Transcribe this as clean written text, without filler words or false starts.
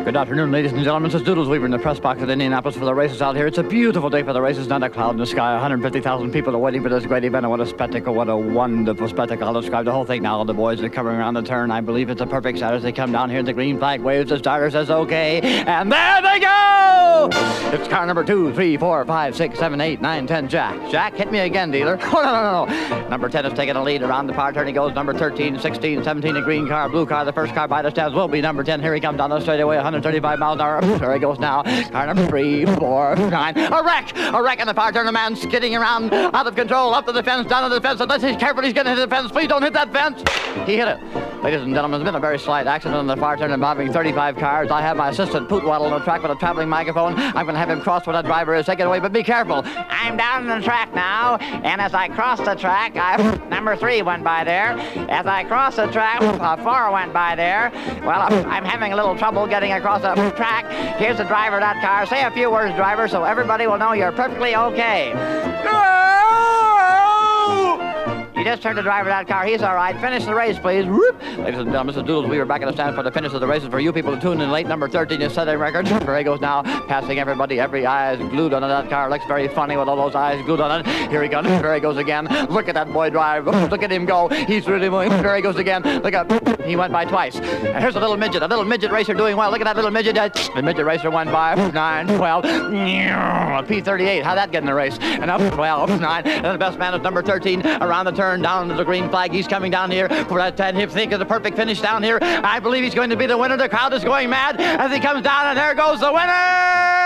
Good afternoon, ladies and gentlemen. This is Doodles Weaver in the press box at Indianapolis for the races out here. It's a beautiful day for the races, not a cloud in the sky. 150,000 people are waiting for this great event, and what a spectacle, what a wonderful spectacle. I'll describe the whole thing now. The boys are coming around the turn. I believe it's a perfect shot as they come down here. The green flag waves, the starter says okay, and there they go! It's car number 2, 3, 4, 5, 6, 7, 8, 9, 10, Jack. Jack, hit me again, dealer. Oh, no. Number 10 is taking a lead around the power turn. He goes number 13, 16, 17, a green car, blue car. The first car by the stands will be number 10. Here he comes down the straightaway, 135 miles an hour. There he goes now. Car number 3, 4, 9. A wreck! A wreck in the power turn. A man skidding around out of control, up to the fence, down to the fence. Unless he's careful, he's going to hit the fence. Please don't hit that fence. He hit it. Ladies and gentlemen, there's been a very slight accident on the far turn involving 35 cars. I have my assistant Pootwaddle on the track with a traveling microphone. I'm going to have him cross where that driver is. Take it away, but be careful. I'm down on the track now, and as I cross the track, number 3 went by there. As I cross the track, 4 went by there. Well, I'm having a little trouble getting across the track. Here's the driver of that car. Say a few words, driver, so everybody will know you're perfectly okay. You just turned the driver of that car. He's all right. Finish the race, please. Whoop. Ladies and gentlemen, Mr. Doodles, we were back at the stand for the finish of the races. For you people to tune in late, number 13 is setting records. There he goes now, passing everybody. Every eye is glued onto that car. Looks very funny with all those eyes glued on it. Here he goes. There he goes again. Look at that boy drive. Look at him go. He's really moving. There he goes again. Look at, he went by twice. And here's a little midget racer doing well. Look at that little midget. The midget racer went by 9, 12, a P38. How'd that get in the race? And up 12, 9. And the best man is number 13 around the turn down to the green flag. He's coming down here for that 10. He thinks it's a perfect finish down here. I believe he's going to be the winner. The crowd is going mad as he comes down, and there goes the winner!